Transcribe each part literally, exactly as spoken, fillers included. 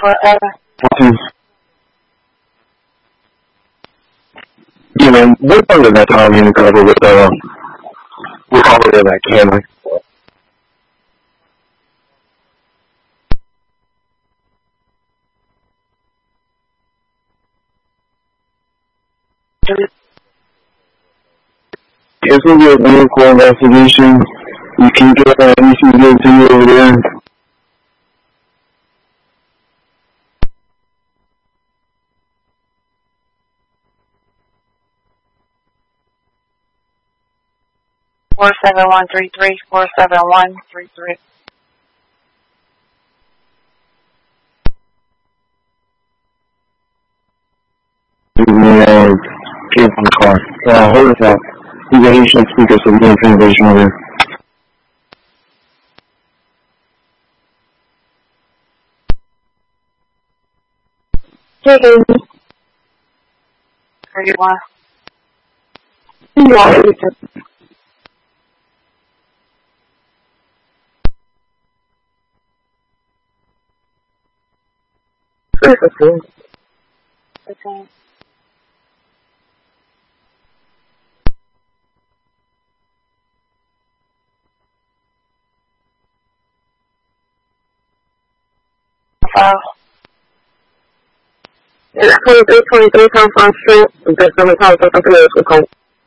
Um, you know, we're under that time in cover with, uh, we're over there that camera. It's going to be a medical investigation. You can get that N C D to you over there. Four seven one three three four seven one three three. Uh, came from the car. Uh, hold us out. He's a Haitian speaker, so we're doing translation over here. Hey, where you want? Yeah. Okay. Okay. Uh, Yeah, twenty-three twenty-three South Front Street. Just let me talk to something else. Okay.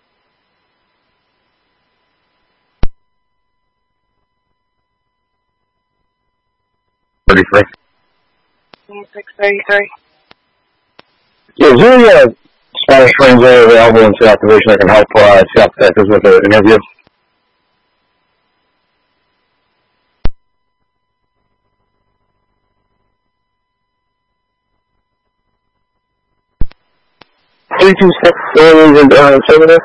thirty-three. six thirty-three. Yeah, is there any uh, Spanish translator available in South Division that can help uh, South Texas with an interview? three two six, and uh, service.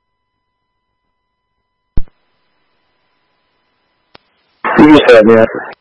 You just had me after.